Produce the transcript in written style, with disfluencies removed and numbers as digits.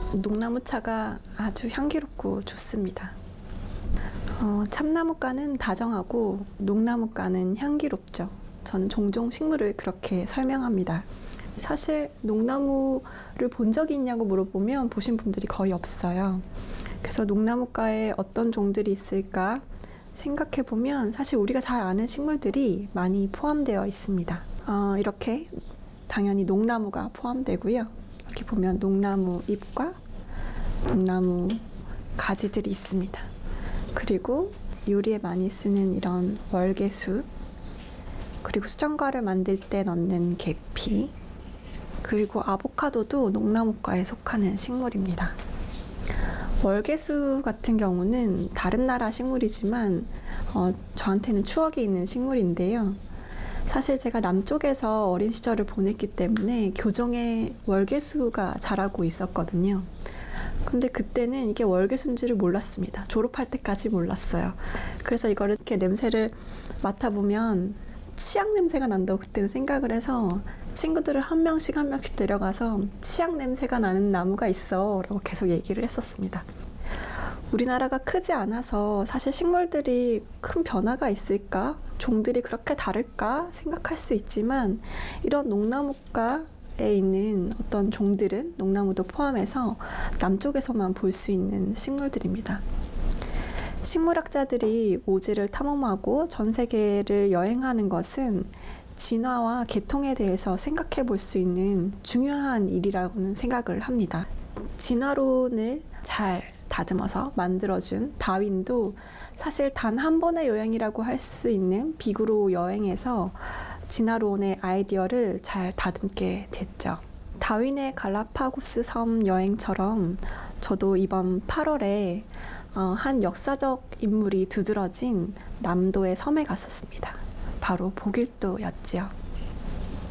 농나무차가 아주 향기롭고 좋습니다. 참나무과는 다정하고 농나무과는 향기롭죠. 저는 종종 식물을 그렇게 설명합니다. 사실 농나무를 본 적이 있냐고 물어보면 보신 분들이 거의 없어요. 그래서 농나무과에 어떤 종들이 있을까 생각해보면 사실 우리가 잘 아는 식물들이 많이 포함되어 있습니다. 이렇게 당연히 농나무가 포함되고요. 여기 보면 농나무 잎과 농나무 가지들이 있습니다. 그리고 요리에 많이 쓰는 이런 월계수, 그리고 수정과를 만들 때 넣는 계피, 그리고 아보카도도 농나무과에 속하는 식물입니다. 월계수 같은 경우는 다른 나라 식물이지만 저한테는 추억이 있는 식물인데요. 사실 제가 남쪽에서 어린 시절을 보냈기 때문에 교정에 월계수가 자라고 있었거든요. 근데 그때는 이게 월계수인지를 몰랐습니다. 졸업할 때까지 몰랐어요. 그래서 이거를 이렇게 냄새를 맡아보면 치약 냄새가 난다고 그때는 생각을 해서 친구들을 한 명씩 데려가서 치약 냄새가 나는 나무가 있어 라고 계속 얘기를 했었습니다. 우리나라가 크지 않아서 사실 식물들이 큰 변화가 있을까? 종들이 그렇게 다를까? 생각할 수 있지만 이런 농나무과에 있는 어떤 종들은 농나무도 포함해서 남쪽에서만 볼 수 있는 식물들입니다. 식물학자들이 오지를 탐험하고 전 세계를 여행하는 것은 진화와 개통에 대해서 생각해 볼 수 있는 중요한 일이라고는 생각을 합니다. 진화론을 잘 다듬어서 만들어준 다윈도 사실 단 한 번의 여행이라고 할 수 있는 비구로 여행에서 진화론의 아이디어를 잘 다듬게 됐죠. 다윈의 갈라파고스 섬 여행처럼 저도 이번 8월에 한 역사적 인물이 두드러진 남도의 섬에 갔었습니다. 바로 보길도였지요.